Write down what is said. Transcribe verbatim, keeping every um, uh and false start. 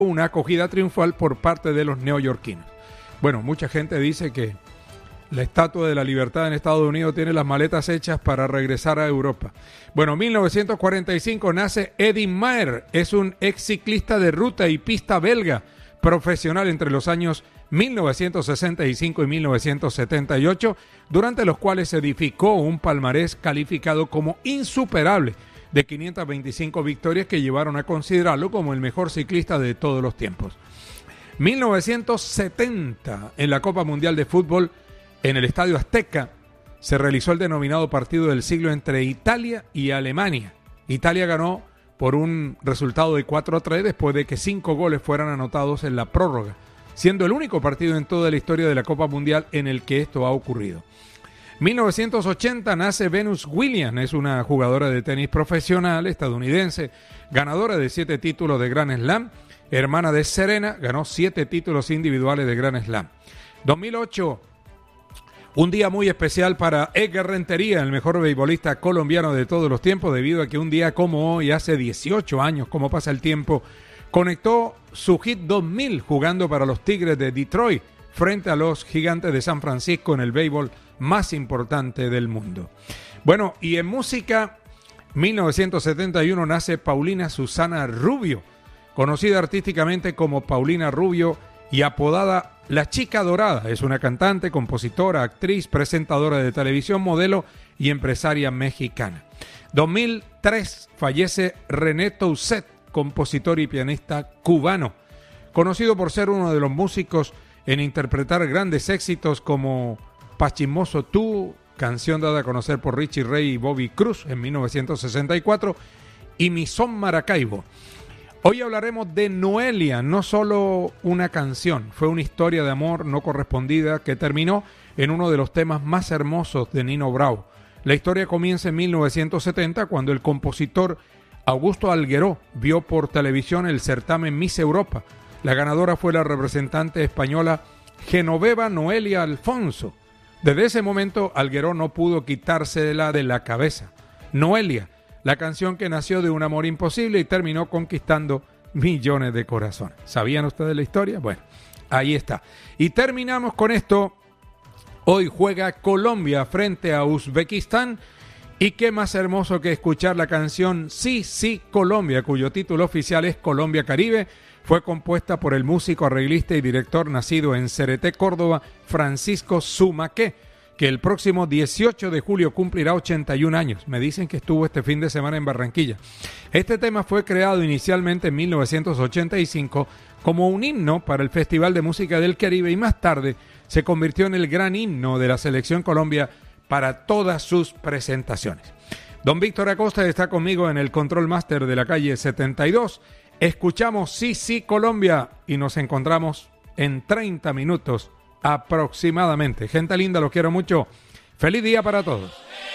una acogida triunfal por parte de los neoyorquinos. Bueno, mucha gente dice que la Estatua de la Libertad en Estados Unidos tiene las maletas hechas para regresar a Europa. Bueno, mil novecientos cuarenta y cinco nace Eddy Merckx, es un ex ciclista de ruta y pista belga, profesional entre los años mil novecientos sesenta y cinco y mil novecientos setenta y ocho, durante los cuales se edificó un palmarés calificado como insuperable de quinientas veinticinco victorias que llevaron a considerarlo como el mejor ciclista de todos los tiempos. mil novecientos setenta, en la Copa Mundial de Fútbol, en el Estadio Azteca, se realizó el denominado partido del siglo entre Italia y Alemania. Italia ganó por un resultado de cuatro a tres después de que cinco goles fueran anotados en la prórroga, siendo el único partido en toda la historia de la Copa Mundial en el que esto ha ocurrido. mil novecientos ochenta nace Venus Williams, es una jugadora de tenis profesional estadounidense, ganadora de siete títulos de Grand Slam, hermana de Serena, ganó siete títulos individuales de Grand Slam. dos mil ocho, un día muy especial para Edgar Rentería, el mejor beisbolista colombiano de todos los tiempos, debido a que un día como hoy, hace dieciocho años, como pasa el tiempo, conectó su hit dos mil jugando para los Tigres de Detroit frente a los Gigantes de San Francisco en el béisbol más importante del mundo. Bueno, y en música, mil novecientos setenta y uno nace Paulina Susana Rubio, conocida artísticamente como Paulina Rubio y apodada La Chica Dorada. Es una cantante, compositora, actriz, presentadora de televisión, modelo y empresaria mexicana. dos mil tres fallece René Toussaint, compositor y pianista cubano, conocido por ser uno de los músicos en interpretar grandes éxitos como Pachimoso Tú, canción dada a conocer por Richie Ray y Bobby Cruz en mil novecientos sesenta y cuatro, y Mi Son Maracaibo. Hoy hablaremos de Noelia, no solo una canción, fue una historia de amor no correspondida que terminó en uno de los temas más hermosos de Nino Bravo. La historia comienza en mil novecientos setenta, cuando el compositor Augusto Algueró vio por televisión el certamen Miss Europa. La ganadora fue la representante española Genoveva Noelia Alfonso. Desde ese momento, Algueró no pudo quitársela de la cabeza. Noelia, la canción que nació de un amor imposible y terminó conquistando millones de corazones. ¿Sabían ustedes la historia? Bueno, ahí está. Y terminamos con esto. Hoy juega Colombia frente a Uzbekistán. Y qué más hermoso que escuchar la canción Sí, sí, Colombia, cuyo título oficial es Colombia Caribe. Fue compuesta por el músico, arreglista y director nacido en Cereté, Córdoba, Francisco Zumaqué, que el próximo dieciocho de julio cumplirá ochenta y un años. Me dicen que estuvo este fin de semana en Barranquilla. Este tema fue creado inicialmente en mil novecientos ochenta y cinco como un himno para el Festival de Música del Caribe y más tarde se convirtió en el gran himno de la Selección Colombia para todas sus presentaciones. Don Víctor Acosta está conmigo en el Control Master de la calle setenta y dos. Escuchamos Sí, sí, Colombia y nos encontramos en treinta minutos aproximadamente. Gente linda, los quiero mucho. Feliz día para todos.